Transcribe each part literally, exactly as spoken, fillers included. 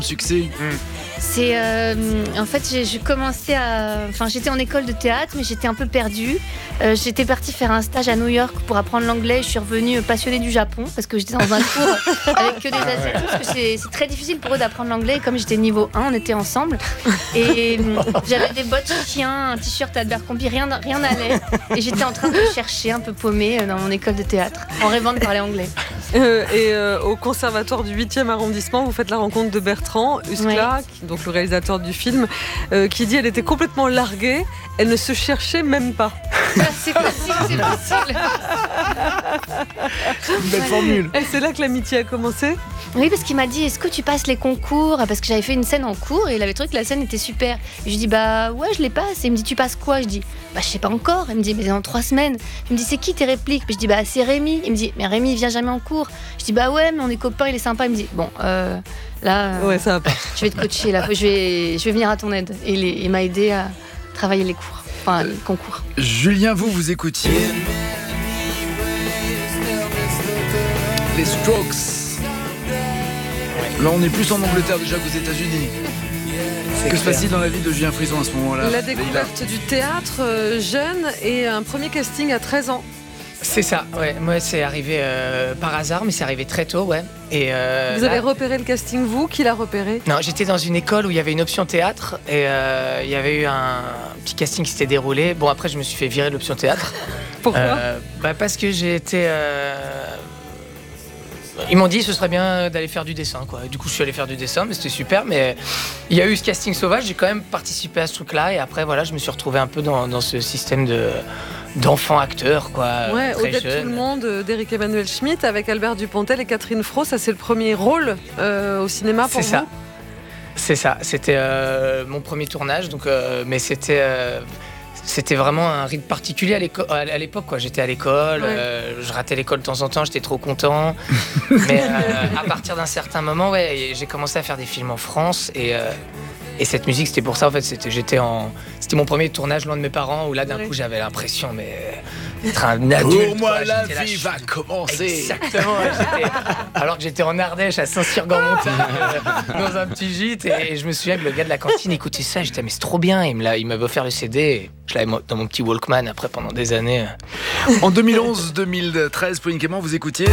Succès. Mmh. C'est euh, en fait j'ai, j'ai commencé à, enfin j'étais en école de théâtre mais j'étais un peu perdue. Euh, j'étais partie faire un stage à New York pour apprendre l'anglais. Je suis revenue passionnée du Japon parce que j'étais dans un cours avec que des Asiatiques parce que c'est, c'est très difficile pour eux d'apprendre l'anglais. Et comme j'étais niveau un, on était ensemble et j'avais des bottes chiens, un t-shirt Abercrombie, rien rien n'allait et j'étais en train de chercher un peu paumée dans mon école de théâtre en rêvant de parler anglais. Euh, et euh, au conservatoire du huitième arrondissement, vous faites la rencontre de Bertrand Huskla, ouais. qui, donc le réalisateur du film, euh, qui dit elle était complètement larguée, elle ne se cherchait même pas. Ah, c'est possible, c'est possible. Une belle formule. Et c'est là que l'amitié a commencé. Oui, parce qu'il m'a dit est-ce que tu passes les concours ? Parce que j'avais fait une scène en cours et il avait trouvé que la scène était super. Et je lui dis bah ouais, je les passe. Et il me dit tu passes quoi ? Je dis bah je sais pas encore. Il me dit mais dans trois semaines. Il me dit c'est qui tes répliques ? Je dis bah c'est Rémi. Il me dit mais Rémi il vient jamais en cours. Je dis bah ouais, mais on est copains, il est sympa. Il me dit bon euh, là euh, ouais, ça va pas. Je vais te coacher là, je vais je vais venir à ton aide. Et il, il m'a aidé à travailler les cours, enfin les concours. Julien, vous vous écoutiez les Strokes. Là, on est plus en Angleterre déjà qu'aux États-Unis. C'est que clair. Se passe-t-il dans la vie de Julien Frison à ce moment-là ? La découverte du théâtre euh, jeune et un premier casting à treize ans. C'est ça, ouais. Moi, c'est arrivé euh, par hasard, mais c'est arrivé très tôt, ouais. Et euh, vous avez là... repéré le casting, vous ? Qui l'a repéré ? Non, j'étais dans une école où il y avait une option théâtre et euh, il y avait eu un petit casting qui s'était déroulé. Bon, après, je me suis fait virer de l'option théâtre. Pourquoi ? euh, bah, Parce que j'ai été... Euh... Ils m'ont dit ce serait bien d'aller faire du dessin, quoi. Du coup, je suis allé faire du dessin, mais c'était super. Mais il y a eu ce casting sauvage, j'ai quand même participé à ce truc-là. Et après, voilà, je me suis retrouvé un peu dans, dans ce système de... d'enfants acteurs, quoi. Ouais, très Odette jeune. Tout le monde d'Éric Emmanuel Schmitt avec Albert Dupontel et Catherine Fro. Ça, c'est le premier rôle euh, au cinéma pour c'est vous ? Ça. C'est ça. C'était euh, mon premier tournage, donc, euh, mais c'était... Euh, C'était vraiment un rythme particulier à, à l'époque, quoi. J'étais à l'école, ouais. euh, je ratais l'école de temps en temps, j'étais trop content. Mais euh, à partir d'un certain moment, ouais, j'ai commencé à faire des films en France et, euh, et cette musique, c'était pour ça en fait. C'était, j'étais en, c'était mon premier tournage loin de mes parents où là d'un ouais. coup j'avais l'impression, mais d'être un adulte. Pour moi, quoi. la j'étais vie là, va commencer. Exactement. Ouais, j'étais, alors que j'étais en Ardèche à Saint-Cyr-Gand-Montagne euh, dans un petit gîte et, et je me souviens que le gars de la cantine écoutait ça. J'étais mais c'est trop bien. Il me l'a, il m'avait offert le C D. Et je l'avais dans mon petit Walkman après pendant des années. En deux mille onze deux mille treize, Pauline Clément, vous écoutiez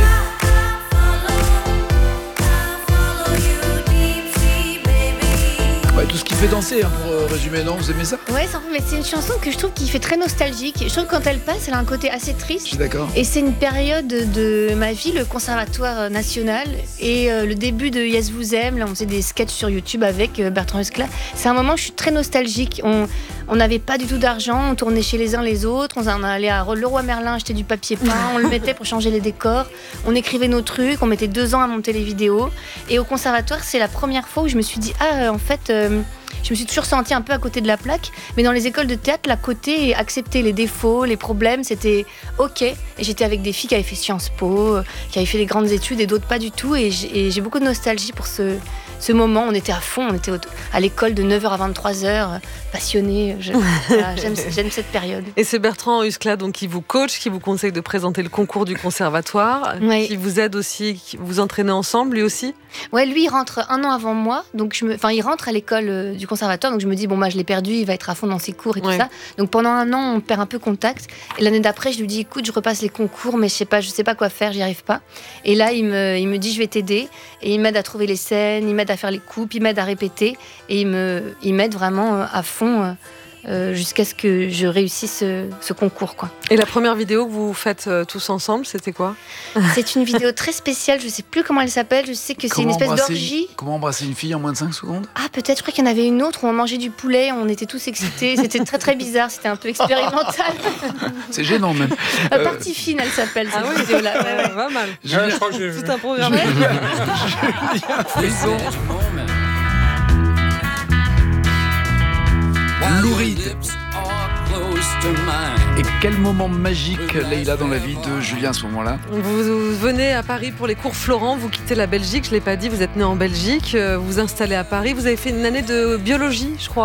ouais, tout ce qui fait danser, hein, pour euh, résumer, non ? Vous aimez ça ? Ouais, c'est, mais c'est une chanson que je trouve qui fait très nostalgique. Je trouve que quand elle passe, elle a un côté assez triste. Je suis d'accord. Et c'est une période de ma vie, le Conservatoire national et euh, le début de Yes Vous Aime. Là, on faisait des sketchs sur YouTube avec euh, Bertrand Huskla. C'est un moment où je suis très nostalgique. On on n'avait pas du tout d'argent, on tournait chez les uns les autres. On allait à Leroy Merlin acheter du papier peint, on le mettait pour changer les décors. On écrivait nos trucs, on mettait deux ans à monter les vidéos. Et au Conservatoire, c'est la première fois où je me suis dit ah, en fait. Euh, Je me suis toujours sentie un peu à côté de la plaque, mais dans les écoles de théâtre, la côté accepter les défauts, les problèmes, c'était ok. Et j'étais avec des filles qui avaient fait Sciences Po, qui avaient fait des grandes études et d'autres pas du tout. Et j'ai, et j'ai beaucoup de nostalgie pour ce, ce moment. On était à fond, on était à l'école de neuf heures à vingt-trois heures, passionnés. Je, voilà, j'aime, j'aime cette période. Et c'est Bertrand Huskla donc qui vous coach, qui vous conseille de présenter le concours du conservatoire, oui. qui vous aide aussi, qui vous entraînez ensemble, lui aussi ? Ouais, lui il rentre un an avant moi, donc je me, enfin il rentre à l'école du conservatoire, donc je me dis bon bah je l'ai perdu, il va être à fond dans ses cours et tout ouais. ça. Donc pendant un an on perd un peu contact. Et l'année d'après je lui dis écoute je repasse les concours mais je sais pas, je sais pas quoi faire, j'y arrive pas. Et là il me, il me dit je vais t'aider et il m'aide à trouver les scènes, il m'aide à faire les coupes, il m'aide à répéter et il me, il m'aide vraiment à fond. Euh, jusqu'à ce que je réussisse ce, ce concours, quoi. Et la première vidéo que vous faites euh, tous ensemble, c'était quoi ? C'est une vidéo très spéciale, je sais plus comment elle s'appelle, je sais que c'est comment une espèce d'orgie. Comment embrasser une fille en moins de cinq secondes ? Ah peut-être, je crois qu'il y en avait une autre où on mangeait du poulet, on était tous excités, c'était très très bizarre, c'était un peu expérimental. C'est gênant même. euh... Partie fine, elle s'appelle cette ah vidéo-là. Oui, ouais, ouais. Pas mal. Je, je crois que j'ai vu. Tout un programme. Julien Frison. Lou Reed. Et quel moment magique, Leïla, dans la vie de Julien à ce moment-là ? Vous, vous venez à Paris pour les cours Florent, vous quittez la Belgique, je ne l'ai pas dit, vous êtes né en Belgique, vous vous installez à Paris, vous avez fait une année de biologie, je crois.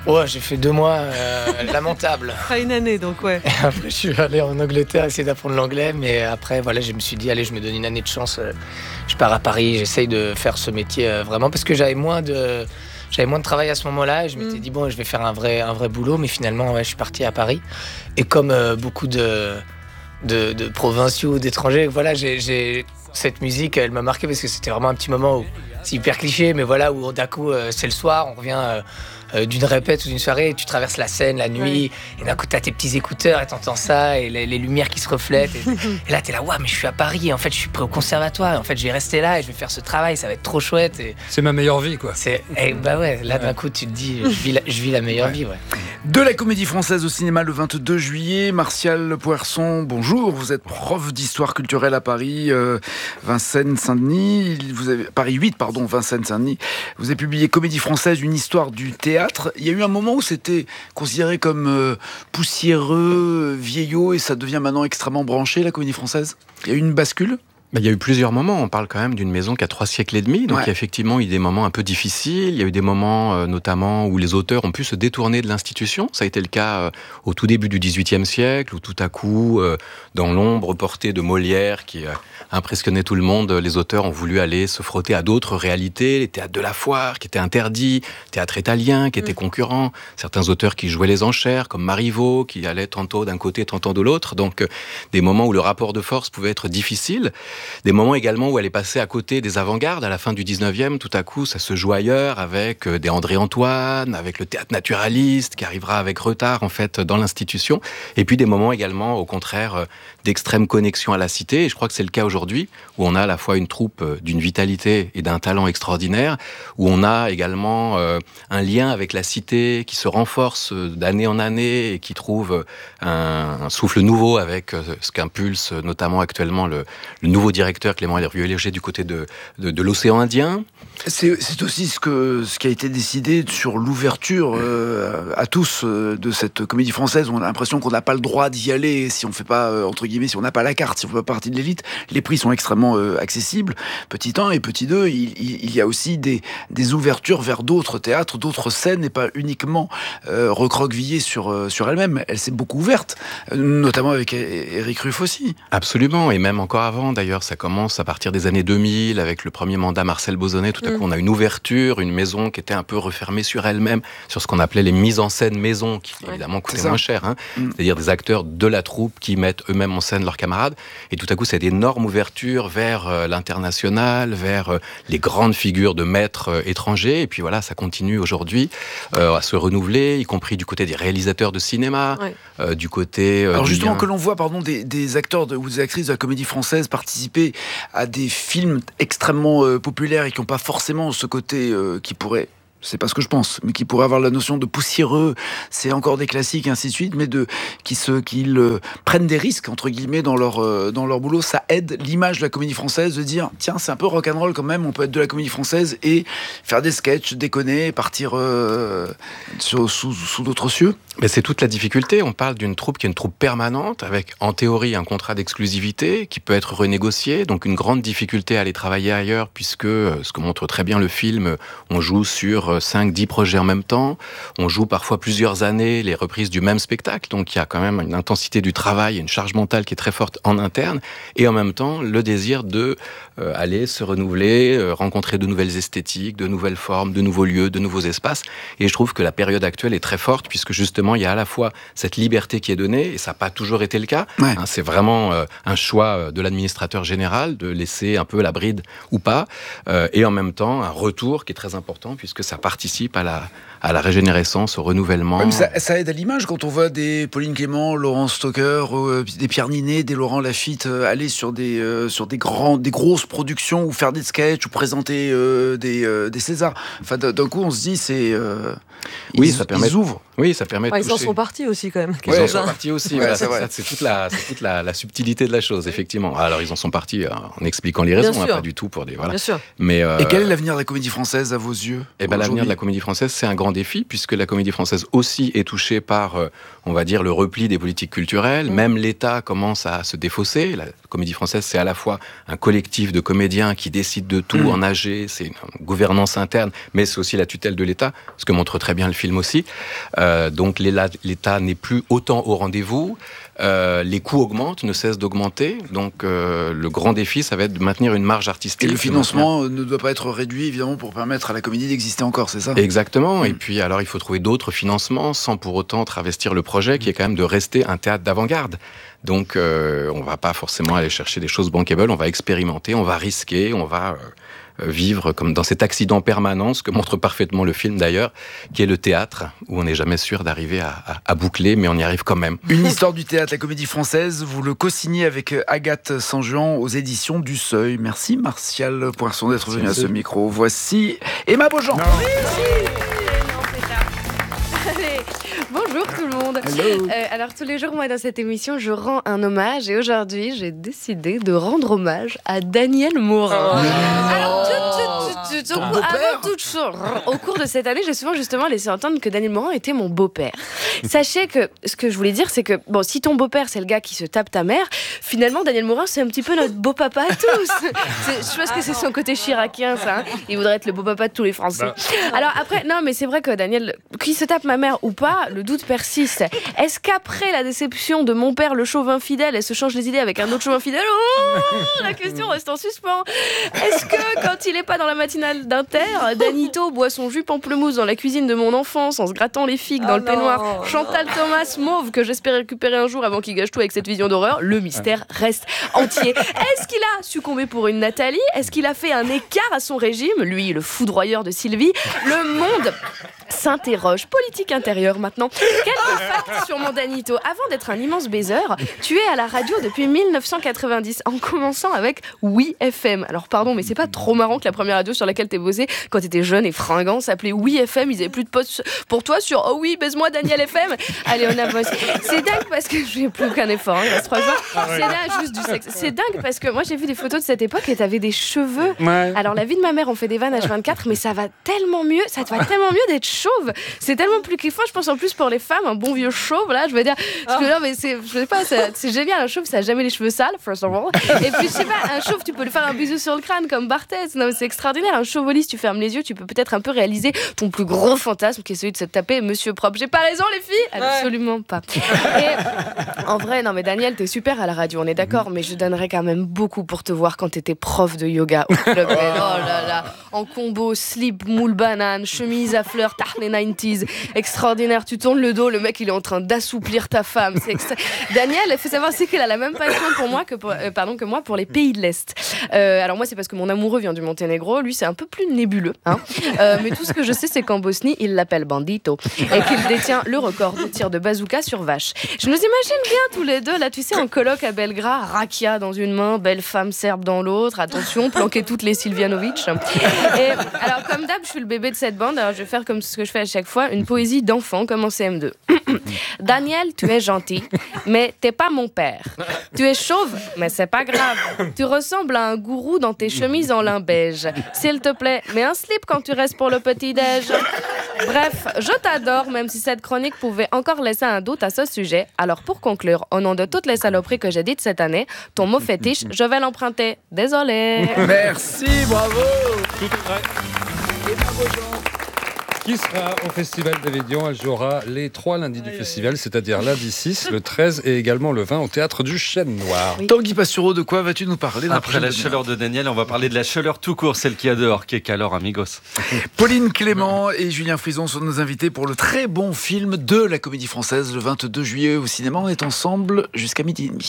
Ouais, j'ai fait deux mois euh, lamentables. Pas une année, donc ouais. Et après, je suis allé en Angleterre essayer d'apprendre l'anglais, mais après, voilà, je me suis dit, allez, je me donne une année de chance. euh, Je pars à Paris, j'essaye de faire ce métier euh, vraiment parce que j'avais moins de, j'avais moins de travail à ce moment-là. Et je m'étais Mm. dit, bon, je vais faire un vrai, un vrai boulot, mais finalement, ouais, je suis parti à Paris. Et comme euh, beaucoup de, de, de provinciaux, d'étrangers, voilà, j'ai, j'ai- cette musique, elle m'a marqué parce que c'était vraiment un petit moment où c'est hyper cliché, mais voilà, où d'un coup, euh, c'est le soir, on revient. euh, euh, d'une répète ou d'une soirée, et tu traverses la scène la nuit, et d'un coup t'as tes petits écouteurs et t'entends ça, et les, les lumières qui se reflètent, et, et là t'es là, waouh, mais je suis à Paris, et en fait je suis prêt au conservatoire, et en fait je vais rester là, et je vais faire ce travail, ça va être trop chouette. Et C'est ma meilleure vie, quoi. c'est, et bah ouais, là d'un coup tu te dis, je vis la, je vis la meilleure Ouais. vie, ouais. De la Comédie Française au cinéma le vingt-deux juillet. Martial Poherson, bonjour. Vous êtes prof d'histoire culturelle à Paris, euh, Vincennes-Saint-Denis. Vous avez Paris huit, pardon, Vincennes-Saint-Denis. Vous avez publié Comédie Française, une histoire du théâtre. Il y a eu un moment où c'était considéré comme euh, poussiéreux, vieillot, et ça devient maintenant extrêmement branché, la Comédie Française. Il y a eu une bascule. Bah, il y a eu plusieurs moments. On parle quand même d'une maison qui a trois siècles et demi. Donc, Ouais. il y a effectivement eu des moments un peu difficiles. Il y a eu des moments, euh, notamment, où les auteurs ont pu se détourner de l'institution. Ça a été le cas euh, au tout début du dix-huitième siècle, où tout à coup, euh, dans l'ombre portée de Molière, qui euh, impressionnait tout le monde, les auteurs ont voulu aller se frotter à d'autres réalités. Les théâtres de la foire, qui étaient interdits, théâtre italien, qui étaient Mm. concurrents. Certains auteurs qui jouaient les enchères, comme Marivaux, qui allait tantôt d'un côté, tantôt de l'autre. Donc, euh, des moments où le rapport de force pouvait être difficile. Des moments également où elle est passée à côté des avant-gardes. À la fin du dix-neuvième, tout à coup, ça se joue ailleurs avec euh, des André-Antoine, avec le théâtre naturaliste qui arrivera avec retard, en fait, dans l'institution. Et puis des moments également, au contraire, euh, d'extrême connexion à la cité. Et je crois que c'est le cas aujourd'hui, où on a à la fois une troupe euh, d'une vitalité et d'un talent extraordinaire, où on a également euh, un lien avec la cité qui se renforce euh, d'année en année et qui trouve euh, un, un souffle nouveau avec euh, ce qu'impulse euh, notamment actuellement le, le nouveau directeur Clément Hervieux-Léger du côté de, de, de l'océan Indien. C'est, c'est aussi ce, que, ce qui a été décidé sur l'ouverture euh, à tous euh, de cette Comédie Française. On a l'impression qu'on n'a pas le droit d'y aller si on fait pas, euh, entre guillemets, si on n'a pas la carte, si on ne fait pas partie de l'élite. Les prix sont extrêmement euh, accessibles. Petit un et petit deux, il, il, il y a aussi des, des ouvertures vers d'autres théâtres, d'autres scènes, et pas uniquement euh, recroquevillée sur, euh, sur elle-même. Elle s'est beaucoup ouverte, euh, notamment avec Éric Ruff aussi. Absolument, et même encore avant d'ailleurs, ça commence à partir des années deux mille avec le premier mandat Marcel Bauzonnet. Tout à coup, on a une ouverture, une maison qui était un peu refermée sur elle-même, sur ce qu'on appelait les mises en scène maison, qui Ouais. évidemment coûtaient C'est ça. moins cher. Hein. Mm. C'est-à-dire des acteurs de la troupe qui mettent eux-mêmes en scène leurs camarades. Et tout à coup, c'est d'énormes ouvertures vers euh, l'international, vers euh, les grandes figures de maîtres euh, étrangers. Et puis voilà, ça continue aujourd'hui euh, à se renouveler, y compris du côté des réalisateurs de cinéma, Ouais. euh, du côté... euh, Alors du justement, lien- que l'on voit pardon, des, des acteurs de, ou des actrices de la Comédie Française participer à des films extrêmement euh, populaires et qui n'ont pas forcément ce côté euh, qui pourrait... C'est pas ce que je pense, mais qui pourrait avoir la notion de poussiéreux, c'est encore des classiques, et ainsi de suite, mais de qui se, qu'ils euh, prennent des risques entre guillemets dans leur euh, dans leur boulot, ça aide l'image de la Comédie Française de dire tiens c'est un peu rock'n'roll quand même, on peut être de la Comédie Française et faire des sketchs, déconner, partir euh, sur, sous, sous d'autres cieux. Mais c'est toute la difficulté. On parle d'une troupe qui est une troupe permanente, avec en théorie un contrat d'exclusivité qui peut être renégocié, donc une grande difficulté à aller travailler ailleurs, puisque, euh, ce que montre très bien le film, on joue sur cinq dix projets en même temps, on joue parfois plusieurs années les reprises du même spectacle, donc il y a quand même une intensité du travail, une charge mentale qui est très forte en interne, et en même temps le désir de euh, aller se renouveler, euh, rencontrer de nouvelles esthétiques, de nouvelles formes, de nouveaux lieux, de nouveaux espaces, et je trouve que la période actuelle est très forte, puisque justement il y a à la fois cette liberté qui est donnée, et ça n'a pas toujours été le cas. Ouais. Hein, c'est vraiment euh, un choix euh, de l'administrateur général de laisser un peu la bride ou pas, euh, et en même temps un retour qui est très important, puisque ça participe à la, à la régénérescence, au renouvellement. Même ça, ça aide à l'image quand on voit des Pauline Clément, Laurent Stocker, euh, des Pierre Ninet, des Laurent Lafitte euh, aller sur des euh, sur des grands, des grosses productions ou faire des sketchs ou présenter euh, des euh, des Césars. Enfin, d'un coup, on se dit c'est euh, Oui, ils, ça permet- ils ouvrent. Oui, ça permet de Ah, ils en toucher. sont partis aussi quand même. Ils en Ouais, sont quelques-uns. partis aussi. Ouais, voilà, c'est c'est, vrai. ça, c'est toute, la, c'est toute la, la subtilité de la chose, effectivement. Alors, ils en sont partis euh, en expliquant les raisons, Bien hein, sûr. pas du tout pour des. Voilà. Bien sûr. Mais, euh, Et quel est l'avenir de la Comédie Française à vos yeux Eh ben, Aujourd'hui, l'avenir de la comédie française, c'est un grand défi, puisque la comédie française aussi est touchée par, euh, on va dire, le repli des politiques culturelles. Mmh. Même l'État commence à se défausser. La comédie française, c'est à la fois un collectif de comédiens qui décident de tout mmh. en A G, c'est une gouvernance interne, mais c'est aussi la tutelle de l'État, ce que montre très bien le film aussi. Euh, donc l'État n'est plus autant au rendez-vous. Euh, les coûts augmentent, ne cessent d'augmenter. Donc euh, le grand défi, ça va être de maintenir une marge artistique. Et le financement ne doit pas être réduit, évidemment, pour permettre à la comédie d'exister encore, c'est ça ? Exactement. Mmh. Et puis alors, il faut trouver d'autres financements sans pour autant travestir le projet, qui est quand même de rester un théâtre d'avant-garde. Donc euh, on ne va pas forcément aller chercher des choses bankable, on va expérimenter, on va risquer, on va... Euh, vivre comme dans cet accident permanent, ce que montre parfaitement le film d'ailleurs, qui est le théâtre, où on n'est jamais sûr d'arriver à, à, à boucler, mais on y arrive quand même. Une histoire du théâtre, la comédie française, vous le co-signez avec Agathe Sanjuan aux éditions du Seuil. Merci Martial Poinçon d'être venu à ce micro. Voici Emma Beaujean. Bonjour tout le monde. Euh, alors tous les jours, moi dans cette émission, je rends un hommage et aujourd'hui, j'ai décidé de rendre hommage à Daniel Morin. Oh. Alors, tout, tout, tout, tout, avant toute chose, au cours de cette année, j'ai souvent justement laissé entendre que Daniel Morin était mon beau-père. Sachez que ce que je voulais dire, c'est que bon, si ton beau-père c'est le gars qui se tape ta mère, finalement Daniel Morin c'est un petit peu notre beau-papa à tous. Je pense que c'est son côté chiracien, ça. Hein. Il voudrait être le beau-papa de tous les Français. Alors après, non, mais c'est vrai que Daniel, qui se tape ma mère ou pas, le doute persiste. Est-ce qu'après la déception de mon père, le chauvin fidèle, elle se change les idées avec un autre chauvin fidèle ? Oh, la question reste en suspens. Est-ce que quand il est pas dans la matinale d'Inter, Danito boit son jus pamplemousse dans la cuisine de mon enfance en se grattant les figues dans oh le peignoir, non. Chantal Thomas mauve que j'espère récupérer un jour avant qu'il gâche tout avec cette vision d'horreur, le mystère reste entier. Est-ce qu'il a succombé pour une Nathalie ? Est-ce qu'il a fait un écart à son régime ? Lui, le foudroyeur de Sylvie. Le monde s'interroge. Politique intérieure maintenant. Quelques facts sur mon Danito. Avant d'être un immense baiser, tu es à la radio depuis dix-neuf cent quatre-vingt-dix, en commençant avec Oui F M. Alors pardon, mais c'est pas trop marrant que la première radio sur laquelle t'es bossé quand t'étais jeune et fringant s'appelait Oui F M. Ils avaient plus de poste pour toi sur Oh oui, baise-moi Daniel F M. Allez, on avance. C'est dingue parce que je fais plus aucun effort. Hein, il reste trois jours. C'est dingue, juste du sexe. C'est dingue parce que moi j'ai vu des photos de cette époque et t'avais des cheveux. Ouais. Alors la vie de ma mère, on fait des vannes H vingt-quatre, mais ça va tellement mieux, ça te va tellement mieux d'être chauve. C'est tellement plus kiffant, je pense en plus pour les femmes, un bon vieux chauve, là, je veux dire, parce que là, mais c'est, je sais pas, c'est, c'est génial, un chauve, ça a jamais les cheveux sales, first of all. Et puis, je sais pas, un chauve, tu peux lui faire un bisou sur le crâne comme Barthez. Non, mais c'est extraordinaire. Un chauve au lit, si tu fermes les yeux, tu peux peut-être un peu réaliser ton plus gros fantasme, qui est celui de se taper Monsieur Propre. J'ai pas raison, les filles? Absolument pas. Et en vrai, non, mais Daniel, t'es super à la radio, on est d'accord, mais je donnerais quand même beaucoup pour te voir quand t'étais prof de yoga au Club Med. Oh là là, en combo, slip, moule banane, chemise à fleurs, tarte les quatre-vingt-dix, extraordinaire. Tu tournes le dos, le mec il est en train d'assouplir ta femme. C'est extra... Daniel, il faut savoir c'est qu'il a la même passion pour moi que pour, euh, pardon, que moi pour les pays de l'Est. Euh, alors moi c'est parce que mon amoureux vient du Monténégro, lui c'est un peu plus nébuleux. Hein. Euh, mais tout ce que je sais c'est qu'en Bosnie il l'appelle Bandito et qu'il détient le record de tir de bazooka sur vache. Je nous imagine bien tous les deux là, tu sais, en coloc à Belgrade, rakia dans une main, belle femme serbe dans l'autre. Attention, planquer toutes les Silvianovic. Et alors comme d'hab, je suis le bébé de cette bande. Alors je vais faire comme ce que je fais à chaque fois, une poésie d'enfant comme en C M deux. Daniel, tu es gentil, mais t'es pas mon père. Tu es chauve, mais c'est pas grave. Tu ressembles à un gourou dans tes chemises en lin beige. S'il te plaît, mets un slip quand tu restes pour le petit-déj. Bref, je t'adore, même si cette chronique pouvait encore laisser un doute à ce sujet. Alors pour conclure, au nom de toutes les saloperies que j'ai dites cette année, ton mot fétiche, je vais l'emprunter. Désolée. Merci, bravo. Tout est prêt. Et bravo, Jean. Qui sera au Festival d'Avignon? Elle jouera les trois lundis du festival, c'est-à-dire lundi six, le treize et également le vingt au Théâtre du Chêne Noir. Oui. Tanguy Pastureau, de quoi vas-tu nous parler? Après la chaleur de Daniel, on va parler de la chaleur tout court, celle qu'il y a dehors, qui est calor, amigos. Pauline Clément et Julien Frison sont nos invités pour le très bon film de la Comédie Française, le vingt-deux juillet au cinéma. On est ensemble jusqu'à midi et demi.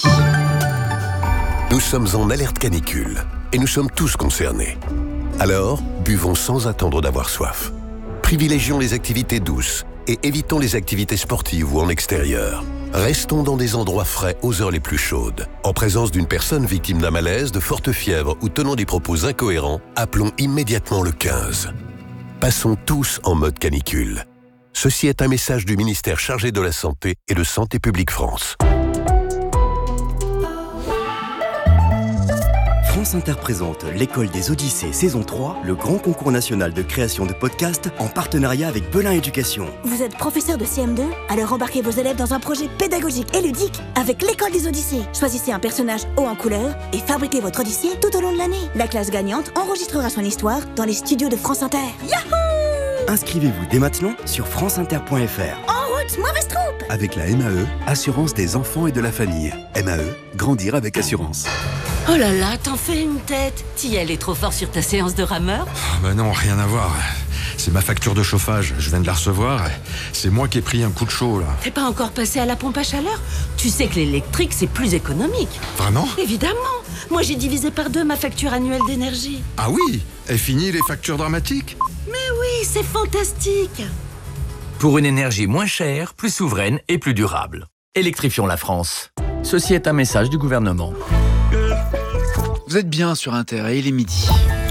Nous sommes en alerte canicule et nous sommes tous concernés. Alors, buvons sans attendre d'avoir soif. Privilégions les activités douces et évitons les activités sportives ou en extérieur. Restons dans des endroits frais aux heures les plus chaudes. En présence d'une personne victime d'un malaise, de forte fièvre ou tenant des propos incohérents, appelons immédiatement le quinze. Passons tous en mode canicule. Ceci est un message du ministère chargé de la Santé et de Santé publique France. France Inter présente l'École des Odyssées saison trois, le grand concours national de création de podcasts en partenariat avec Belin Éducation. Vous êtes professeur de C M deux? Alors embarquez vos élèves dans un projet pédagogique et ludique avec l'École des Odyssées. Choisissez un personnage haut en couleur et fabriquez votre Odyssée tout au long de l'année. La classe gagnante enregistrera son histoire dans les studios de France Inter. Yahoo! Inscrivez-vous dès maintenant sur franceinter point f r. En route, mauvaise troupe! Avec la M A E, assurance des enfants et de la famille. M A E, grandir avec assurance. Oh là là, t'en fais une tête. T'y allais trop fort sur ta séance de rameur? Oh bah non, rien à voir. C'est ma facture de chauffage, je viens de la recevoir. C'est moi qui ai pris un coup de chaud là. T'es pas encore passé à la pompe à chaleur? Tu sais que l'électrique c'est plus économique. Vraiment? Évidemment. Moi j'ai divisé par deux ma facture annuelle d'énergie. Ah oui? Et fini les factures dramatiques? Mais oui, c'est fantastique. Pour une énergie moins chère, plus souveraine et plus durable. Électrifions la France. Ceci est un message du gouvernement. Vous êtes bien sur Inter et il est midi.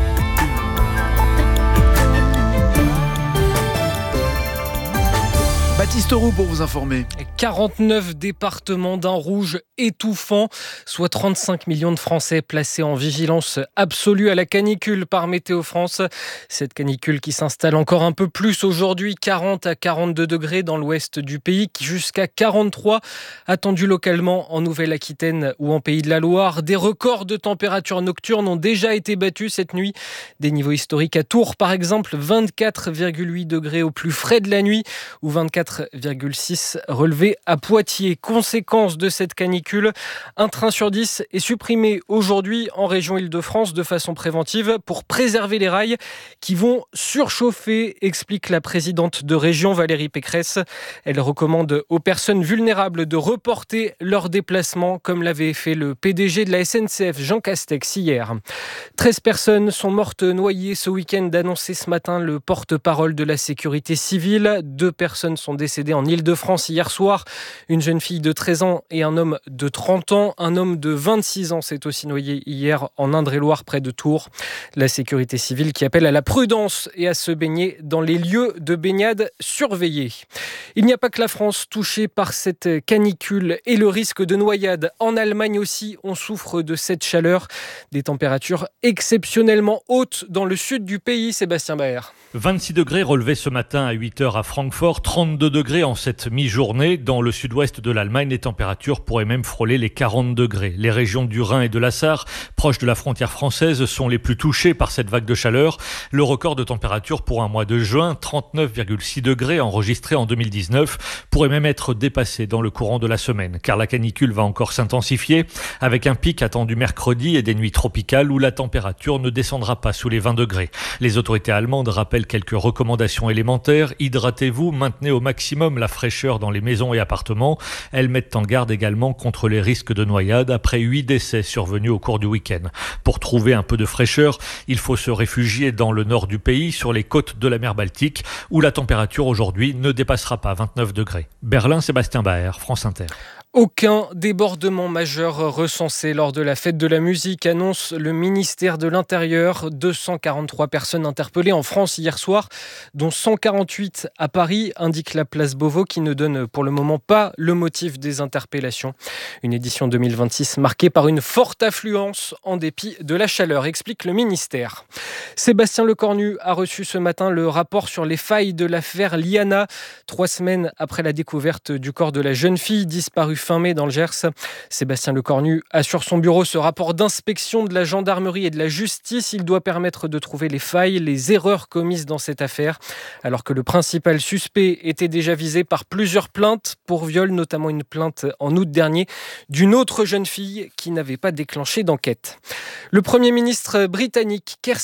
Baptiste Roux pour vous informer. quarante-neuf départements d'un rouge étouffant, soit trente-cinq millions de Français placés en vigilance absolue à la canicule par Météo France. Cette canicule qui s'installe encore un peu plus aujourd'hui, quarante à quarante-deux degrés dans l'ouest du pays, jusqu'à quarante-trois attendus localement en Nouvelle-Aquitaine ou en Pays de la Loire. Des records de température nocturne ont déjà été battus cette nuit. Des niveaux historiques à Tours par exemple, vingt-quatre virgule huit degrés au plus frais de la nuit ou vingt-quatre virgule six relevés à Poitiers. Conséquence de cette canicule, un train sur dix est supprimé aujourd'hui en région Île-de-France de façon préventive pour préserver les rails qui vont surchauffer, explique la présidente de région Valérie Pécresse. Elle recommande aux personnes vulnérables de reporter leurs déplacements comme l'avait fait le P D G de la S N C F Jean Castex hier. treize personnes sont mortes noyées ce week-end, annoncé ce matin le porte-parole de la sécurité civile. Deux personnes sont décédées en Île-de-France hier soir. Une jeune fille de treize ans et un homme de trente ans. Un homme de vingt-six ans s'est aussi noyé hier en Indre-et-Loire près de Tours. La sécurité civile qui appelle à la prudence et à se baigner dans les lieux de baignade surveillés. Il n'y a pas que la France touchée par cette canicule et le risque de noyade. En Allemagne aussi, on souffre de cette chaleur. Des températures exceptionnellement hautes dans le sud du pays. Sébastien Baer. vingt-six degrés relevés ce matin à huit heures à Francfort, trente-deux degrés en cette mi-journée. Dans le sud-ouest de l'Allemagne, les températures pourraient même frôler les quarante degrés. Les régions du Rhin et de la Sarre, proches de la frontière française, sont les plus touchées par cette vague de chaleur. Le record de température pour un mois de juin, trente-neuf virgule six degrés enregistré en deux mille dix-neuf, pourrait même être dépassé dans le courant de la semaine, car la canicule va encore s'intensifier, avec un pic attendu mercredi et des nuits tropicales où la température ne descendra pas sous les vingt degrés. Les autorités allemandes rappellent quelques recommandations élémentaires. Hydratez-vous, maintenez au maximum la fraîcheur dans les maisons et appartements. Elles mettent en garde également contre les risques de noyade après huit décès survenus au cours du week-end. Pour trouver un peu de fraîcheur, il faut se réfugier dans le nord du pays, sur les côtes de la mer Baltique, où la température aujourd'hui ne dépassera pas vingt-neuf degrés. Berlin, Sébastien Baer, France Inter. Aucun débordement majeur recensé lors de la fête de la musique, annonce le ministère de l'Intérieur. deux cent quarante-trois personnes interpellées en France hier soir, dont cent quarante-huit à Paris, indique la place Beauvau, qui ne donne pour le moment pas le motif des interpellations. Une édition deux mille vingt-six marquée par une forte affluence en dépit de la chaleur, explique le ministère. Sébastien Lecornu a reçu ce matin le rapport sur les failles de l'affaire Liana, trois semaines après la découverte du corps de la jeune fille disparue fin mai dans le Gers. Sébastien Lecornu a sur son bureau ce rapport d'inspection de la gendarmerie et de la justice. Il doit permettre de trouver les failles, les erreurs commises dans cette affaire, alors que le principal suspect était déjà visé par plusieurs plaintes pour viol, notamment une plainte en août dernier d'une autre jeune fille qui n'avait pas déclenché d'enquête. Le Premier ministre britannique Keir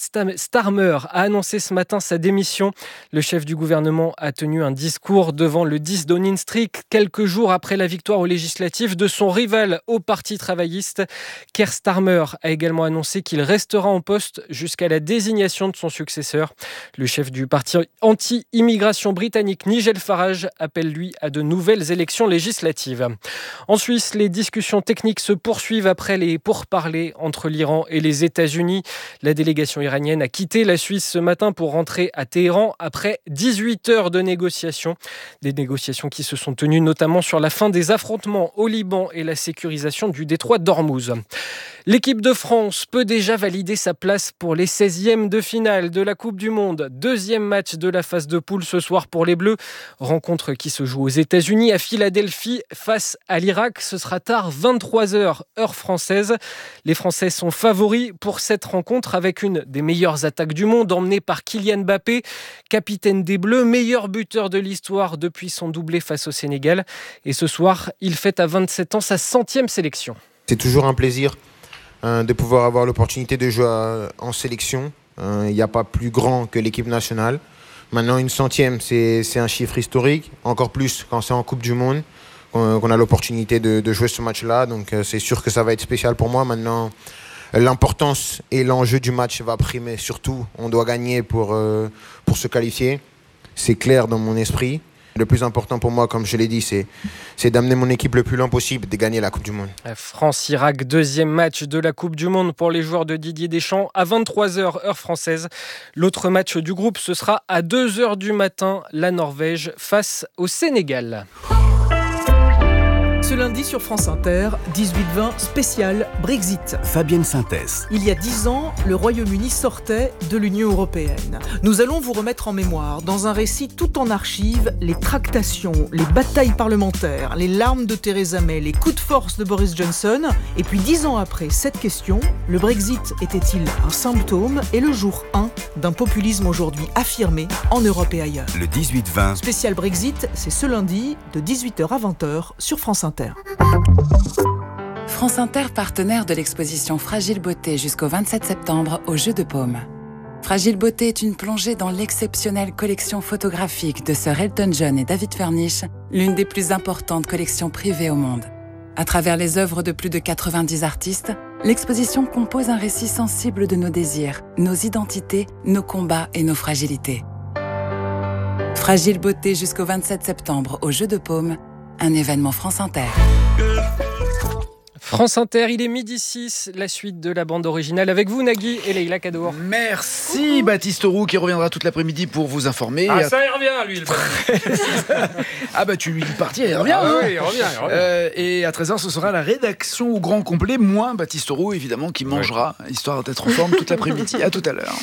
Starmer a annoncé ce matin sa démission. Le chef du gouvernement a tenu un discours devant le dix Downing Street quelques jours après la victoire aux législatives de son rival au Parti travailliste. Keir Starmer a également annoncé qu'il restera en poste jusqu'à la désignation de son successeur. Le chef du parti anti-immigration britannique Nigel Farage appelle lui à de nouvelles élections législatives. En Suisse, les discussions techniques se poursuivent après les pourparlers entre l'Iran et les États-Unis. La délégation iranienne a quitté la Suisse ce matin pour rentrer à Téhéran après dix-huit heures de négociations. Des négociations qui se sont tenues notamment sur la fin des affrontements au Liban et la sécurisation du détroit d'Ormuz. L'équipe de France peut déjà valider sa place pour les seizièmes de finale de la Coupe du Monde. Deuxième match de la phase de poule ce soir pour les Bleus. Rencontre qui se joue aux États-Unis à Philadelphie face à l'Irak. Ce sera tard, vingt-trois heures, heure française. Les Français sont favoris pour cette rencontre avec une des meilleures attaques du monde emmenée par Kylian Mbappé, capitaine des Bleus, meilleur buteur de l'histoire depuis son doublé face au Sénégal. Et ce soir, il fête à vingt-sept ans sa centième sélection. C'est toujours un plaisir euh, de pouvoir avoir l'opportunité de jouer euh, en sélection. Il euh, n'y a pas plus grand que l'équipe nationale. Maintenant, une centième, c'est, c'est un chiffre historique, encore plus quand c'est en Coupe du Monde, qu'on, qu'on a l'opportunité de, de jouer ce match-là. Donc euh, c'est sûr que ça va être spécial pour moi. Maintenant, l'importance et l'enjeu du match va primer. Surtout, on doit gagner pour, euh, pour se qualifier. C'est clair dans mon esprit. Le plus important pour moi, comme je l'ai dit, c'est, c'est d'amener mon équipe le plus loin possible, de gagner la Coupe du Monde. France-Irak, deuxième match de la Coupe du Monde pour les joueurs de Didier Deschamps à vingt-trois heures, heure française. L'autre match du groupe, ce sera à deux heures du matin, la Norvège face au Sénégal. Ce lundi sur France Inter, dix-huit vingt spécial Brexit. Fabienne Synthèse. Il y a dix ans, le Royaume-Uni sortait de l'Union européenne. Nous allons vous remettre en mémoire, dans un récit tout en archives, les tractations, les batailles parlementaires, les larmes de Theresa May, les coups de force de Boris Johnson. Et puis dix ans après cette question, le Brexit était-il un symptôme et le jour un d'un populisme aujourd'hui affirmé en Europe et ailleurs. Le dix-huit vingt. Spécial Brexit, c'est ce lundi de dix-huit heures à vingt heures sur France Inter. France Inter, partenaire de l'exposition Fragile Beauté jusqu'au vingt-sept septembre au Jeu de Paume. Fragile Beauté est une plongée dans l'exceptionnelle collection photographique de Sir Elton John et David Furnish, l'une des plus importantes collections privées au monde. À travers les œuvres de plus de quatre-vingt-dix artistes, l'exposition compose un récit sensible de nos désirs, nos identités, nos combats et nos fragilités. Fragile Beauté jusqu'au vingt-sept septembre au Jeu de Paume, un événement France Inter. France Inter, il est midi six, la suite de la bande originale avec vous Nagui et Leïla Kadour. Merci Baptiste Roux qui reviendra toute l'après-midi pour vous informer. Ah ça il revient lui le Ah bah tu lui dis parti, il revient. Ah, hein oui, il revient, il revient. Euh, et à treize heures ce sera la rédaction au grand complet, moins Baptiste Roux évidemment qui mangera, ouais. Histoire d'être en forme toute l'après-midi. À tout à l'heure.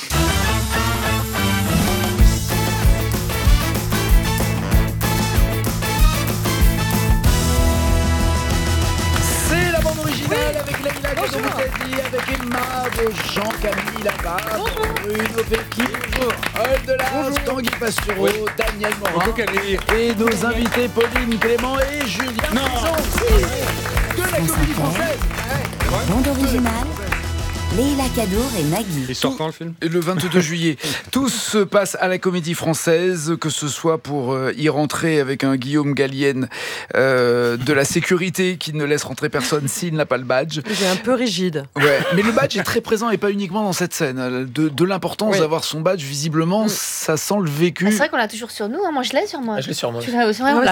Avec Leïla Kadour, avec Emma, Jean-Camille Labarre, Bruno Pecchi, Paul Delas, Tanguy Pastureau, oui. Daniel Morin et nos invités Pauline Clément et Julien Prison de la Comédie Française. Bande originale, Leïla Kadour et Nagui. Il sort quand le film ? Le vingt-deux juillet. Tout se passe à la Comédie Française, que ce soit pour euh, y rentrer avec un Guillaume Gallienne euh, de la sécurité qui ne laisse rentrer personne s'il n'a pas le badge. Il est un peu rigide. Ouais, mais le badge est très présent et pas uniquement dans cette scène. De, de l'importance oui. d'avoir son badge, visiblement, mm. ça sent le vécu. Ah, c'est vrai qu'on l'a toujours sur nous, hein. Moi je l'ai sur moi. Ah, je l'ai sur moi. Tu l'as aussi, ouais, voilà.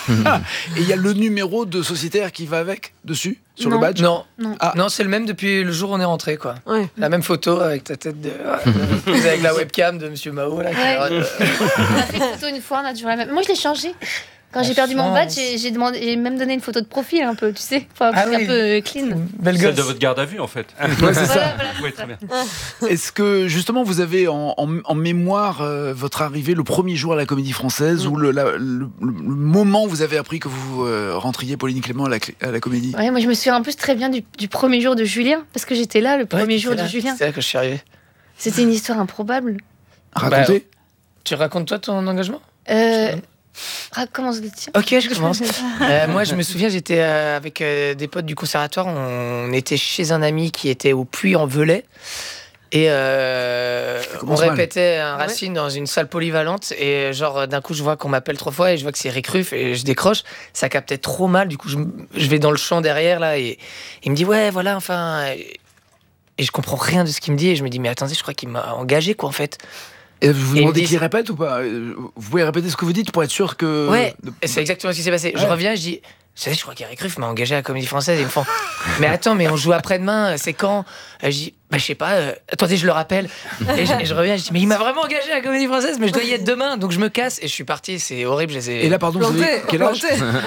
Et il y a le numéro de sociétaire qui va avec, dessus ? Sur non. le badge ? Non, non. Ah. non c'est le même depuis le jour où on est rentré, quoi. Ouais. La même photo avec ta tête de, ouais, avec la webcam de Monsieur Mao là. Ouais. On a fait une photo une fois, on a toujours la même. Moi je l'ai changé. Quand la j'ai perdu chance. Mon badge, j'ai, j'ai, demandé, j'ai même donné une photo de profil un peu, tu sais, enfin, un, ah oui. un peu clean. Belle Celle de votre garde à vue en fait. Ouais, c'est ça. Voilà, oui, très bien. Est-ce que justement vous avez en, en, en mémoire euh, votre arrivée le premier jour à la Comédie Française, mmh. ou le, la, le, le, le moment où vous avez appris que vous euh, rentriez Pauline Clément à la, à la Comédie ? Ouais, moi je me souviens en plus très bien du, du premier jour de Julien, parce que j'étais là le premier ouais, jour là, de Julien. C'est là que je suis arrivé. C'était une histoire improbable. Racontez. Bah, tu racontes toi ton engagement ? Euh... Ah, commence le tien. Ok, je commence. euh, moi, je me souviens, j'étais euh, avec euh, des potes du conservatoire. On était chez un ami qui était au Puy-en-Velay. Et euh, on répétait un Racine ouais. dans une salle polyvalente. Et genre, d'un coup, je vois qu'on m'appelle trois fois et je vois que c'est Rick Ruff et je décroche. Ça captait trop mal. Du coup, je, je vais dans le champ derrière là et il me dit ouais, voilà, enfin. Et je comprends rien de ce qu'il me dit. Et je me dis, mais attendez, je crois qu'il m'a engagé, quoi, en fait. Et vous vous demandez qu'il répète ou pas ? Vous pouvez répéter ce que vous dites pour être sûr que... Ouais, c'est exactement ce qui s'est passé. Ouais. Je reviens, je dis... Vous savez, je crois qu'Eric Ruff m'a engagé à la Comédie Française. Ils me font... Mais attends, mais on joue après-demain, c'est quand ? Je dis... bah, je sais pas, euh, attendez, je le rappelle. Et je, et je reviens, je dis, mais il m'a vraiment engagé à la Comédie Française, mais je dois y être demain, donc je me casse. Et je suis parti, c'est horrible. Je les ai Et là, pardon, vous avez quel âge?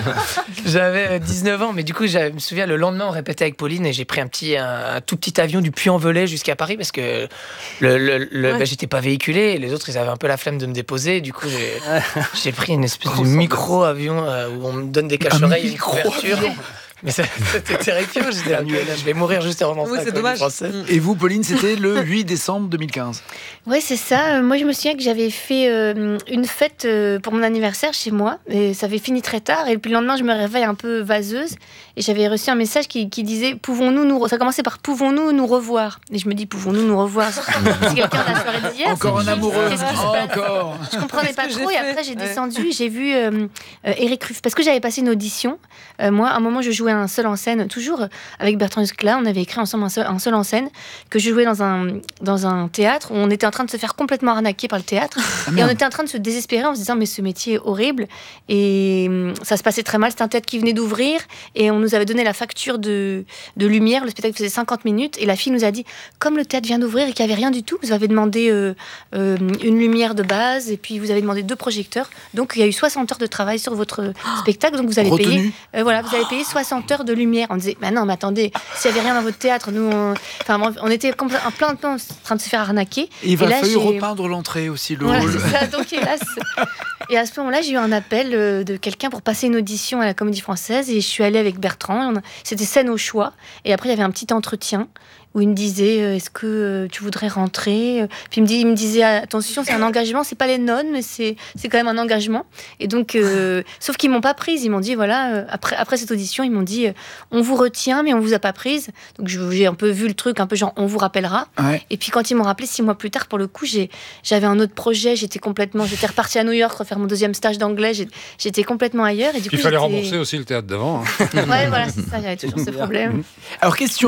J'avais dix-neuf ans, mais du coup, je me souviens, le lendemain, on répétait avec Pauline et j'ai pris un, petit, un, un tout petit avion du Puy-en-Velay jusqu'à Paris parce que le, le, le, ouais. bah, j'étais pas véhiculé et les autres, ils avaient un peu la flemme de me déposer. Du coup, j'ai, j'ai pris une espèce de micro-avion euh, où on me donne des cache-oreilles et une couverture. Mais ça, c'était terrifiant, j'étais là, je vais mourir juste avant d'entrer. Oui, c'est dommage. Et vous, Pauline, c'était le huit décembre deux mille quinze. Ouais, c'est ça. Moi, je me souviens que j'avais fait euh, une fête euh, pour mon anniversaire chez moi. Et ça avait fini très tard. Et puis le lendemain, je me réveille un peu vaseuse. Et j'avais reçu un message qui, qui disait « Pouvons-nous nous... » Ça commençait par « Pouvons-nous nous revoir ?» Et je me dis « Pouvons-nous nous revoir ?» C'est quelqu'un de la soirée d'hier. Encore un amoureux. Qu'est-ce qui se passe ? Encore. Je comprenais pas trop. Et après, j'ai ouais. descendu. J'ai vu euh, euh, Eric Ruff. Parce que j'avais passé une audition. Euh, moi, à un moment, je jouais un seul en scène. Toujours avec Bertrand Huskla, on avait écrit ensemble un seul, un seul en scène que je jouais dans un, dans un théâtre où on était en train de se faire complètement arnaquer par le théâtre. Ah, et on était en train de se désespérer en se disant mais ce métier est horrible. Et ça se passait très mal. C'était un théâtre qui venait d'ouvrir et on nous avait donné la facture de, de lumière. Le spectacle faisait cinquante minutes et la fille nous a dit comme le théâtre vient d'ouvrir et qu'il n'y avait rien du tout, vous avez demandé euh, euh, une lumière de base et puis vous avez demandé deux projecteurs. Donc il y a eu soixante heures de travail sur votre oh, spectacle. Donc vous allez retenu. payer euh, voilà, vous allez payer soixante heures de lumière. On disait, bah non, mais attendez, s'il n'y avait rien dans votre théâtre, nous, on, enfin, on était en plein de temps en train de se faire arnaquer. Et il va falloir repeindre l'entrée aussi, le voilà, hall. C'est ça, donc hélas. Et à ce moment-là, j'ai eu un appel de quelqu'un pour passer une audition à la Comédie Française et je suis allée avec Bertrand. C'était scène au choix. Et après, il y avait un petit entretien où il me disait euh, est-ce que euh, tu voudrais rentrer, puis il me, dit, il me disait attention, c'est un engagement, c'est pas les nonnes mais c'est, c'est quand même un engagement. Et donc euh, sauf qu'ils m'ont pas prise, ils m'ont dit voilà euh, après, après cette audition ils m'ont dit euh, on vous retient mais on vous a pas prise. Donc j'ai un peu vu le truc un peu genre on vous rappellera. Ouais. Et puis quand ils m'ont rappelé six mois plus tard, pour le coup j'ai, j'avais un autre projet, j'étais complètement j'étais repartie à New York refaire mon deuxième stage d'anglais, j'étais complètement ailleurs et du coup il fallait j'étais... rembourser aussi le théâtre d'avant hein. Ouais voilà c'est ça, j'avais toujours ce problème. Alors question,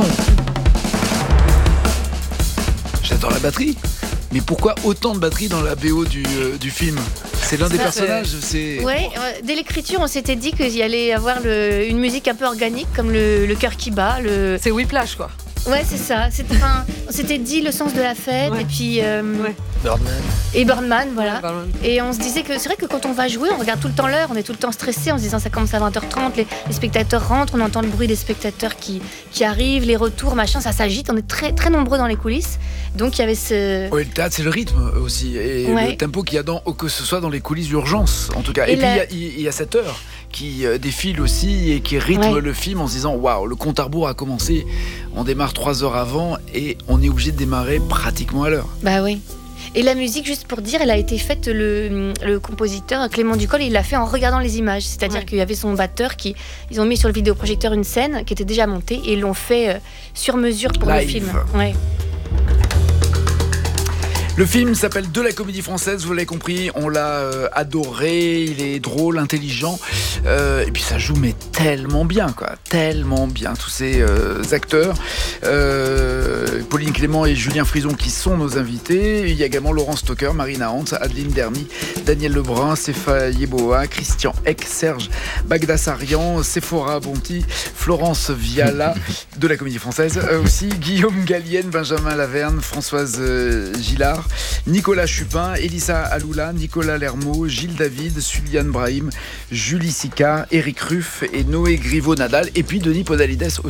j'adore la batterie, mais pourquoi autant de batterie dans la B O du, euh, du film? C'est l'un des personnages, c'est... Ouais, dès l'écriture, on s'était dit qu'il y allait avoir le, une musique un peu organique, comme le, le cœur qui bat. Le... C'est Whiplash, quoi. Ouais, c'est ça. C'était, enfin, on s'était dit le sens de la fête, ouais. et puis... Euh, ouais. Birdman. Et Birdman, voilà. Ouais, Birdman. Et on se disait que c'est vrai que quand on va jouer, on regarde tout le temps l'heure, on est tout le temps stressé en se disant ça commence à vingt heures trente, les, les spectateurs rentrent, on entend le bruit des spectateurs qui, qui arrivent, les retours, machin, ça s'agite, on est très, très nombreux dans les coulisses. Donc il y avait ce... Oui, le théâtre, c'est le rythme aussi, et ouais. le tempo qu'il y a dans, que ce soit dans les coulisses d'urgence, en tout cas. Et, et puis la... il, y a, il y a cette heure qui défile aussi et qui rythme ouais. le film en se disant waouh, le compte à rebours a commencé, on démarre trois heures avant et on est obligé de démarrer pratiquement à l'heure. Bah oui. Et la musique, juste pour dire, elle a été faite, le, le compositeur Clément Ducol, il l'a fait en regardant les images. C'est-à-dire ouais. qu'il y avait son batteur qui... Ils ont mis sur le vidéoprojecteur une scène qui était déjà montée et ils l'ont fait euh, sur mesure pour Live. Le film. Ouais. Le film s'appelle De la Comédie Française, vous l'avez compris, on l'a euh, adoré, il est drôle, intelligent, euh, et puis ça joue mais tellement bien, quoi, tellement bien, tous ces euh, acteurs. Euh, Pauline Clément et Julien Frison qui sont nos invités, il y a également Laurence Stocker, Marina Hans, Adeline Dermy, Daniel Lebrun, Sefa Yeboah, Christian Eck, Serge Bagdasarian, Sephora Bonti, Florence Viala, de la Comédie Française, euh, aussi Guillaume Gallienne, Benjamin Laverne, Françoise euh, Gillard, Nicolas Chupin, Elissa Aloula, Nicolas Lermot, Gilles David, Suliane Brahim, Julie Sicard, Eric Ruff et Noé Griveau-Nadal, et puis Denis Podalides aussi.